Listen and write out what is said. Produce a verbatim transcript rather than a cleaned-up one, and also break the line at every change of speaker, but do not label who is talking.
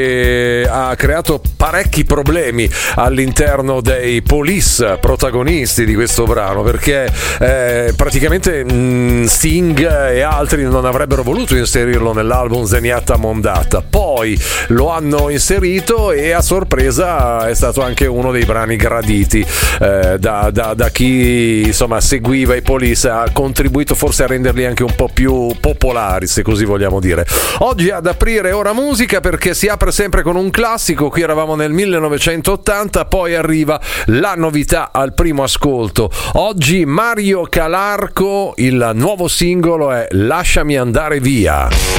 E ha creato parecchi problemi all'interno dei Police, protagonisti di questo brano, perché eh, praticamente mh, Sting e altri non avrebbero voluto inserirlo nell'album Zenyatta Mondata, poi lo hanno inserito e a sorpresa è stato anche uno dei brani graditi eh, da, da, da chi insomma seguiva i Police, ha contribuito forse a renderli anche un po' più popolari, se così vogliamo dire. Oggi ad aprire Ora Musica, perché si apre sempre con un classico. Qui eravamo nel millenovecentottanta, poi arriva la novità al primo ascolto. Oggi Mario Calarco, il nuovo singolo è Lasciami andare via.